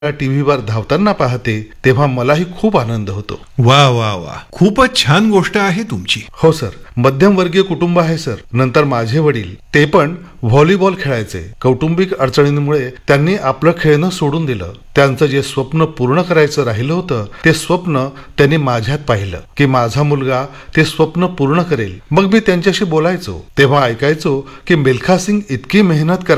टीव्हीवर धावताना पाहते तेव्हा मलाही खूप आनंद होतो. वा वा वा, खूपच छान गोष्ट आहे तुमची. हो सर, मध्यमवर्गीय कुटुंब आहे सर. नंतर माझे वडील ते पण व्हॉलीबॉल खेळायचे. कौटुंबिक अडचणींमुळे त्यांनी आपलं खेळणं सोडून दिलं. त्यांचं जे स्वप्न पूर्ण करायचं राहिलं होतं ते स्वप्न त्यांनी माझ्यात पाहिलं की माझा मुलगा ते स्वप्न पूर्ण करेल. मग मी त्यांच्याशी बोलायचो तेव्हा ऐकायचो की मिल्खा सिंग इतकी मेहनत